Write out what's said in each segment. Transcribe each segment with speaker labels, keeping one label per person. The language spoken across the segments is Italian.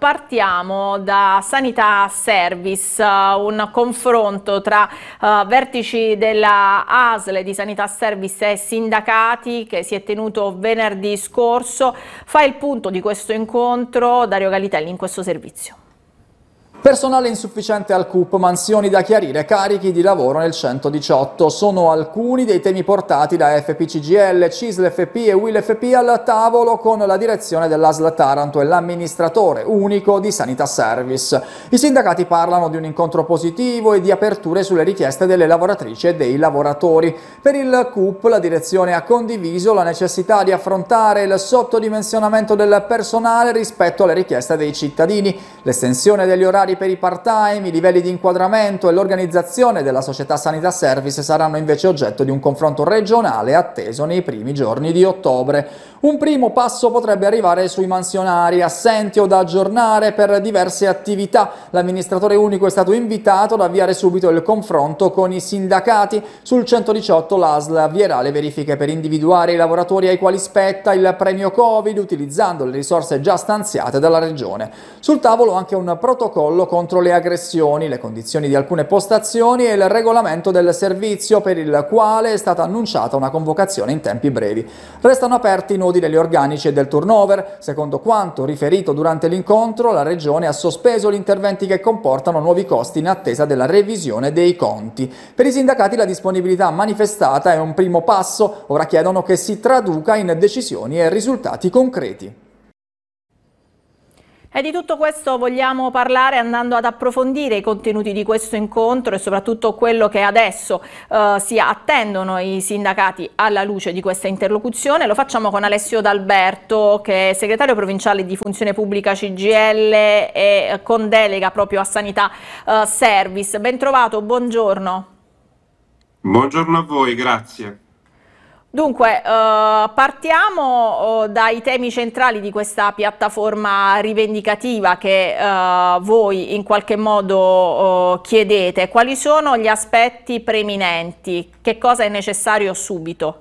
Speaker 1: partiamo da Sanità Service, un confronto tra vertici della ASL di Sanità Service e sindacati che si è tenuto venerdì scorso. Fa il punto di questo incontro Dario Galitelli in questo servizio.
Speaker 2: Personale insufficiente al CUP, mansioni da chiarire, carichi di lavoro nel 118. Sono alcuni dei temi portati da FPCGL, CISL FP e WIL FP al tavolo con la direzione dell'ASL Taranto e l'amministratore unico di Sanità Service. I sindacati parlano di un incontro positivo e di aperture sulle richieste delle lavoratrici e dei lavoratori. Per il CUP la direzione ha condiviso la necessità di affrontare il sottodimensionamento del personale rispetto alle richieste dei cittadini, l'estensione degli orari per i part-time, i livelli di inquadramento e l'organizzazione della società Sanità Service saranno invece oggetto di un confronto regionale atteso nei primi giorni di ottobre. Un primo passo potrebbe arrivare sui mansionari assenti o da aggiornare per diverse attività. L'amministratore unico è stato invitato ad avviare subito il confronto con i sindacati. Sul 118 l'ASL avvierà le verifiche per individuare i lavoratori ai quali spetta il premio Covid utilizzando le risorse già stanziate dalla Regione. Sul tavolo anche un protocollo contro le aggressioni, le condizioni di alcune postazioni e il regolamento del servizio per il quale è stata annunciata una convocazione in tempi brevi. Restano aperti i nodi degli organici e del turnover. Secondo quanto riferito durante l'incontro, la Regione ha sospeso gli interventi che comportano nuovi costi in attesa della revisione dei conti. Per i sindacati la disponibilità manifestata è un primo passo, ora chiedono che si traduca in decisioni e risultati concreti.
Speaker 1: E di tutto questo vogliamo parlare andando ad approfondire i contenuti di questo incontro e soprattutto quello che adesso si attendono i sindacati alla luce di questa interlocuzione. Lo facciamo con Alessio D'Alberto, che è segretario provinciale di Funzione Pubblica CGIL e con delega proprio a Sanità Service. Ben trovato, buongiorno.
Speaker 3: Buongiorno a voi, grazie.
Speaker 1: Dunque, partiamo dai temi centrali di questa piattaforma rivendicativa che voi in qualche modo chiedete. Quali sono gli aspetti preminenti? Che cosa è necessario subito?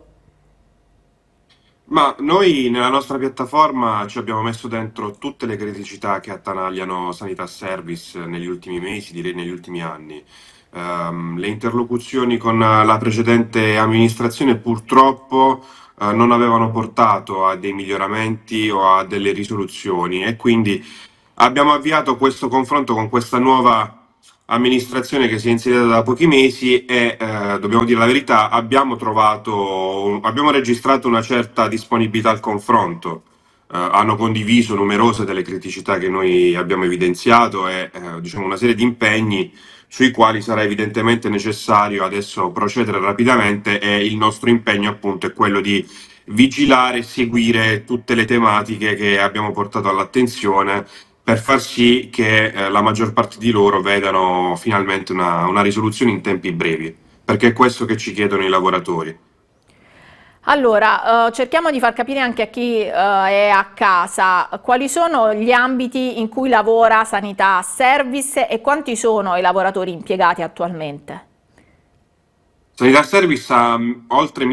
Speaker 3: Ma noi nella nostra piattaforma ci abbiamo messo dentro tutte le criticità che attanagliano Sanità Service negli ultimi mesi, direi negli ultimi anni. Le interlocuzioni con la precedente amministrazione purtroppo non avevano portato a dei miglioramenti o a delle risoluzioni e quindi abbiamo avviato questo confronto con questa nuova amministrazione che si è insediata da pochi mesi e dobbiamo dire la verità, abbiamo registrato una certa disponibilità al confronto. Hanno condiviso numerose delle criticità che noi abbiamo evidenziato e diciamo una serie di impegni sui quali sarà evidentemente necessario adesso procedere rapidamente e il nostro impegno appunto è quello di vigilare e seguire tutte le tematiche che abbiamo portato all'attenzione per far sì che la maggior parte di loro vedano finalmente una risoluzione in tempi brevi, perché è questo che ci chiedono i lavoratori.
Speaker 1: Allora, cerchiamo di far capire anche a chi è a casa quali sono gli ambiti in cui lavora Sanità Service e quanti sono i lavoratori impiegati attualmente.
Speaker 3: Sanità Service ha oltre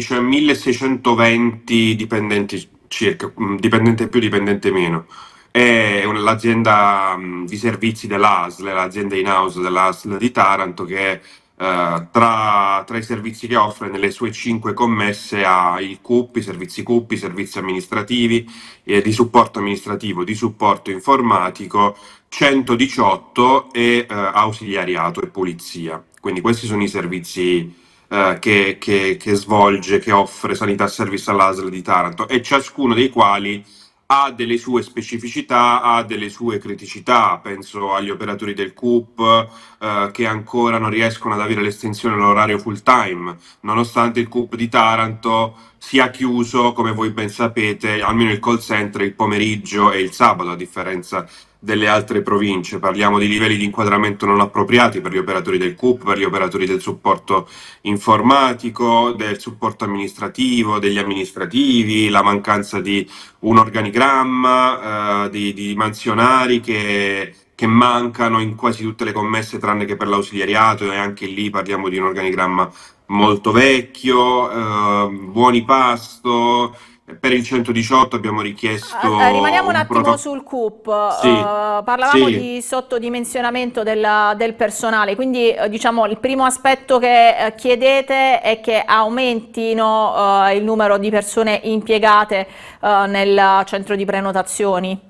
Speaker 3: 1620 dipendenti circa, dipendente più, dipendente meno. È l'azienda di servizi dell'ASL, l'azienda in-house dell'ASL di Taranto che tra i servizi che offre nelle sue 5 commesse ha il CUP, i servizi amministrativi, di supporto amministrativo, di supporto informatico, 118 e ausiliariato e pulizia. Quindi questi sono i servizi che svolge, che offre Sanità Service all'ASL di Taranto e ciascuno dei quali ha delle sue specificità, ha delle sue criticità. Penso agli operatori del CUP che ancora non riescono ad avere l'estensione dell'orario full time, nonostante il CUP di Taranto sia chiuso, come voi ben sapete, almeno il call center il pomeriggio e il sabato, a differenza delle altre province. Parliamo di livelli di inquadramento non appropriati per gli operatori del CUP, per gli operatori del supporto informatico, del supporto amministrativo, degli amministrativi, la mancanza di un organigramma, di mansionari che mancano in quasi tutte le commesse tranne che per l'ausiliariato e anche lì parliamo di un organigramma molto vecchio, buoni pasto, per il 118 abbiamo richiesto
Speaker 1: Rimaniamo un
Speaker 3: un
Speaker 1: attimo
Speaker 3: protocollo.
Speaker 1: sul CUP.
Speaker 3: Sì,
Speaker 1: Parlavamo
Speaker 3: sì.
Speaker 1: di sottodimensionamento del personale, quindi diciamo il primo aspetto che chiedete è che aumentino il numero di persone impiegate nel centro di prenotazioni.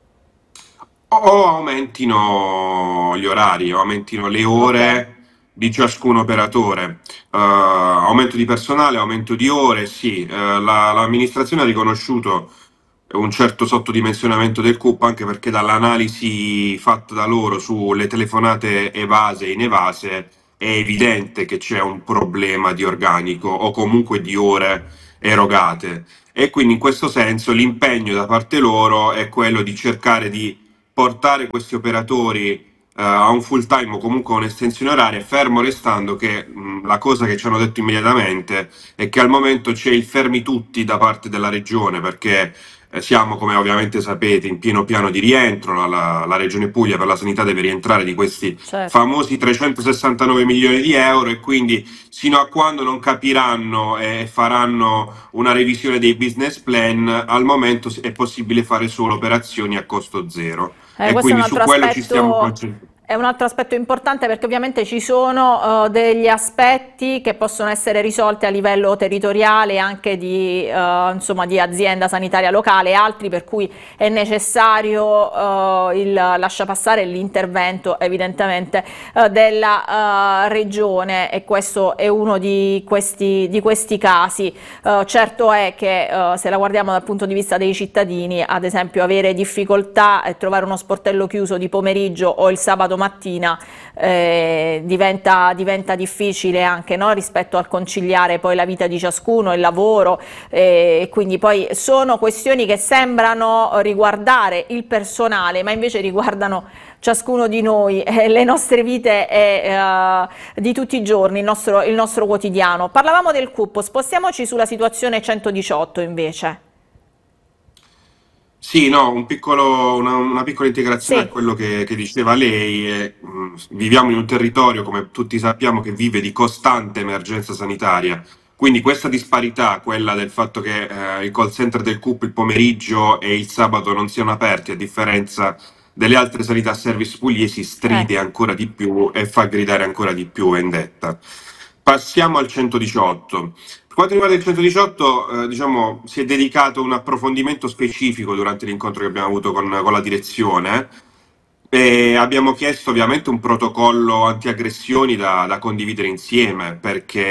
Speaker 3: O aumentino gli orari, o aumentino le
Speaker 1: Ok.
Speaker 3: ore di ciascun operatore. Aumento di personale, aumento di ore, sì. L'amministrazione ha riconosciuto un certo sottodimensionamento del CUP, anche perché dall'analisi fatta da loro sulle telefonate evase e inevase è evidente che c'è un problema di organico o comunque di ore erogate. E quindi in questo senso l'impegno da parte loro è quello di cercare di portare questi operatori a un full time o comunque a un'estensione oraria, fermo restando che la cosa che ci hanno detto immediatamente è che al momento c'è il fermi tutti da parte della regione, perché siamo, come ovviamente sapete, in pieno piano di rientro. La Regione Puglia per la sanità deve rientrare di questi
Speaker 1: Certo.
Speaker 3: famosi 369 milioni di euro, e quindi sino a quando non capiranno e faranno una revisione dei business plan, al momento è possibile fare solo operazioni a costo zero, e
Speaker 1: Questo
Speaker 3: quindi su quello ci stiamo concentrando.
Speaker 1: è un altro aspetto importante, perché ovviamente ci sono degli aspetti che possono essere risolti a livello territoriale anche insomma, di azienda sanitaria locale, altri per cui è necessario il lasciapassare l'intervento evidentemente della regione, e questo è uno di questi casi. Certo è che se la guardiamo dal punto di vista dei cittadini, ad esempio avere difficoltà a trovare uno sportello chiuso di pomeriggio o il sabato mattina diventa difficile anche, no? Rispetto al conciliare poi la vita di ciascuno, il lavoro, e quindi poi sono questioni che sembrano riguardare il personale, ma invece riguardano ciascuno di noi, le nostre vite di tutti i giorni, il nostro quotidiano. Parlavamo del CUP, spostiamoci sulla situazione 118 invece.
Speaker 3: Sì, no, una piccola integrazione a
Speaker 1: Sì,
Speaker 3: quello che diceva lei. Viviamo in un territorio, come tutti sappiamo, che vive di costante emergenza sanitaria. Quindi questa disparità, quella del fatto che il call center del CUP il pomeriggio e il sabato non siano aperti, a differenza delle altre sanità service pugliesi, stride
Speaker 1: ecco.
Speaker 3: ancora di più e fa gridare ancora di più vendetta. Passiamo al 118. Per quanto riguarda il 118, diciamo, si è dedicato un approfondimento specifico durante l'incontro che abbiamo avuto con la direzione, e abbiamo chiesto ovviamente un protocollo antiaggressioni da condividere insieme, perché